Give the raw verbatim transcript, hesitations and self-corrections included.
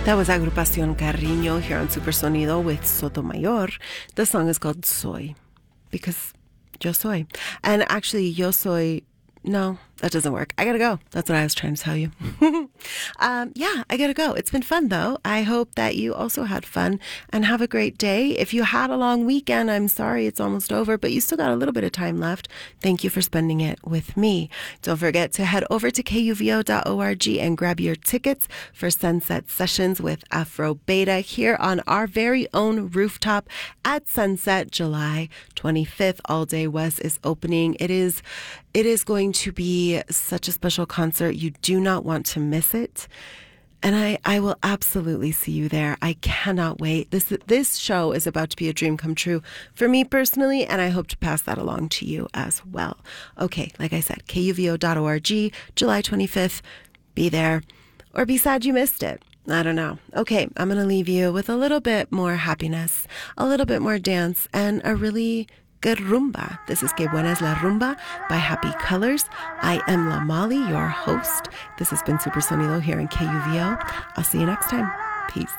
That was Agrupación Cariño here on Supersonido with Sotomayor. The song is called Soy, because yo soy. And actually, yo soy, no, that doesn't work. I gotta go. That's what I was trying to tell you. um, yeah, I gotta go. It's been fun, though. I hope that you also had fun and have a great day. If you had a long weekend, I'm sorry it's almost over, but you still got a little bit of time left. Thank you for spending it with me. Don't forget to head over to K U V O dot org and grab your tickets for Sunset Sessions with Afro Beta here on our very own rooftop at Sunset, July twenty-fifth. All Day West is opening. It is, it is going to be such a special concert. You do not want to miss it. And I, I will absolutely see you there. I cannot wait. This this show is about to be a dream come true for me personally, and I hope to pass that along to you as well. Okay, like I said, K U V O dot org, July twenty-fifth. Be there. Or be sad you missed it. I don't know. Okay, I'm going to leave you with a little bit more happiness, a little bit more dance, and a really good rumba. This is Que Buena es la Rumba by Happy Colors. I am La Molly, your host. This has been Super Sonido here in K U V O. I'll see you next time. Peace.